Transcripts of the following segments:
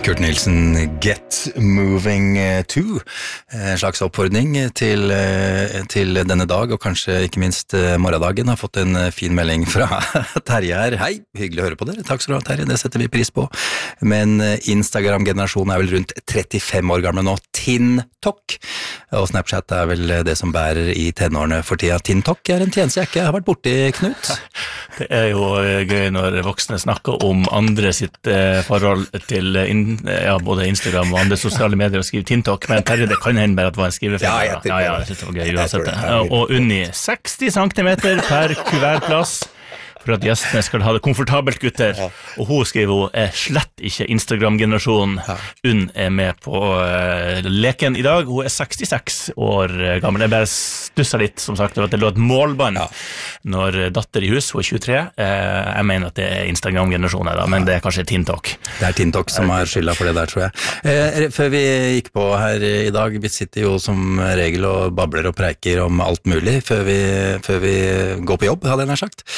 Kurt Nilsen, Get Moving To, en slags oppfordring til denne dag, og kanskje ikke minst morgendagen. Har fått en fin melding fra Terje her. Hei, hyggelig å høre på dere. Takk skal du ha, Terje, det setter vi pris på. Men Instagram-generasjonen vel rundt 35 år gamle nå. TinTok, og Snapchat vel det som bærer i tenårene for tida. TinTok en tjeneste jeg ikke har vært borti, Knut. Det jo gøy når voksne snakker om andre sitt forhold til både Instagram og andre sosiale medier og skriver TinTok, men Terje, det kan hende bare at det var en skrivefeil. Ja, jeg synes det var gøy uansett. Og Unni, 60 centimeter per kuvertplass for at gjestene skal ha det komfortabelt, gutter. Og hun skriver hun slett ikke Instagram-generasjonen. Unn med på leken i dag. Hun 66 år gammel. Jeg bare stusset litt, som sagt, at det lå et målbånd når datter i hus, hun 23. Jeg mener at det Instagram-generasjonen, men det kanskje TinTok. Det TinTok som har skylda for det der, tror jeg. Før vi gikk på her i dag, vi sitter jo som regel og babler og preiker om alt mulig, før vi går på jobb, hadde jeg nær sagt.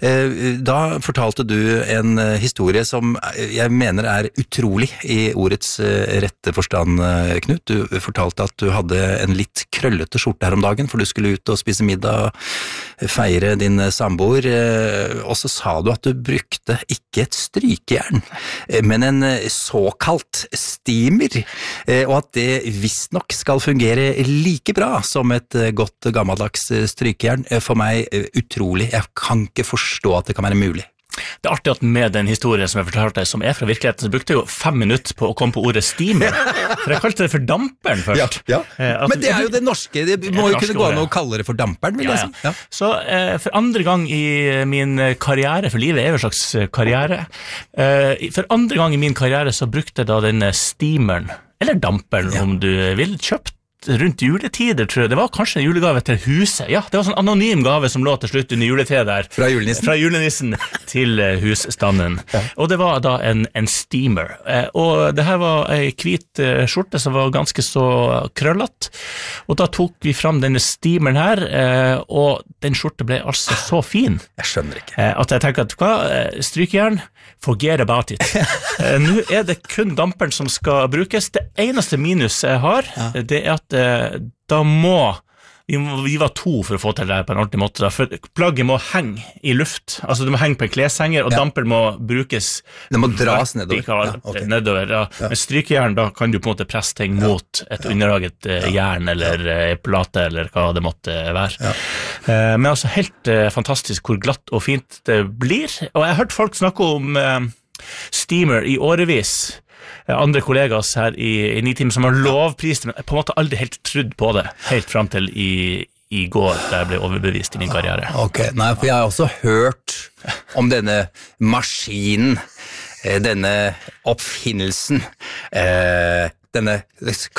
Da fortalte du en historie som jeg mener utrolig i ordets rette forstand, Knut. Du fortalte at du hadde en litt krøllete skjorte her om dagen, for du skulle ut og spise middag, feire din samboer, og så sa du at du brukte ikke et strykejern, men en såkalt steamer, og at det visstnok skal fungere like bra som et godt gammeldags strykejern. For meg utrolig. Jeg kan ikke forstå at det kan være mulig. Det artig at med den historien som jeg fortalte, som fra virkeligheten, så brukte jeg jo 5 minutter på å komme på ordet steamer, for jeg kalte det for damperen først. Men det jo det norske, det må jo kunne gå an å kalle det for damperen, vil jeg si. Så for andre gang i min karriere, for livet jo en slags karriere, for andre gang i min karriere så brukte jeg da denne steameren, eller damperen om du vil, kjøpt rundt juletider, tror jeg. Det var kanskje en julegave til huset. Ja, det var sånn anonym gave som lå til slutt under juletreet der. Fra julenissen til husstanden. Og det var da en steamer. Og det her var en hvit skjorte som var ganske så krøllet. Og da tok vi fram denne steameren her, og den skjorte ble altså så fin. Jeg skjønner ikke. At jeg tenker at, strykejern, forget about it. Nå det kun damperen som skal brukes. Det eneste minus jeg har, det at da vi var 2 for å få til det på en ordentlig måte, for plagget må henge i luft, altså det må henge på en kleshenger, og damper må brukes det må dras nedover, men strykejern, da kan du på en måte presse ting mot et underlaget jern eller plate eller hva det måtte være men altså helt fantastisk hvor glatt og fint det blir, og jeg har hørt folk snakke om steamer i årevis, andre kollegas her i Nitimen som har lovprist, men jeg på en måte aldri helt trodd på det, helt frem til i går, da jeg ble overbevist i min karriere. Ok, nei, for jeg har også hørt om denne maskinen, denne oppfinnelsen, denne